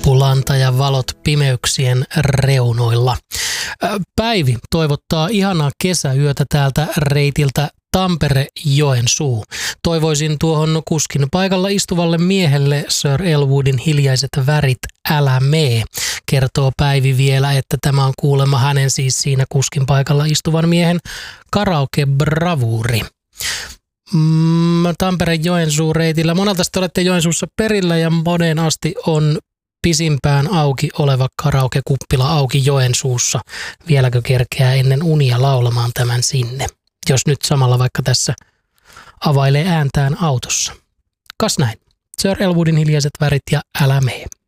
Loppulanta ja valot pimeyksien reunoilla. Päivi toivottaa ihanaa kesäyötä täältä reitiltä Tampere-Joensuu. Toivoisin tuohon kuskin paikalla istuvalle miehelle Sir Elwoodin Hiljaiset värit, älä mee. Kertoo Päivi vielä, että tämä on kuulemma hänen siis siinä kuskin paikalla istuvan miehen karaoke-bravuuri. Tampere-Joensuu reitillä. Monelta te olette Joensuussa perillä ja moneen asti on pisimpään auki oleva karaoke-kuppila auki Joensuussa. Vieläkö kerkeää ennen unia laulamaan tämän sinne? Jos nyt samalla vaikka tässä availee ääntään autossa. Kas näin. Sir Elwoodin Hiljaiset värit ja älä mee.